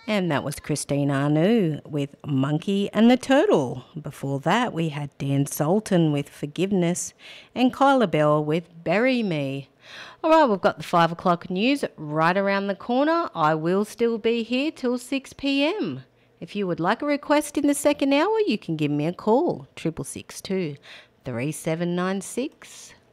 And that was Christine Arnoux with Monkey and the Turtle. Before that, we had Dan Sultan with Forgiveness and Kyla Bell with Bury Me. All right, we've got the 5 o'clock news right around the corner. I will still be here till 6 p.m. If you would like a request in the second hour, you can give me a call, 6662 3796.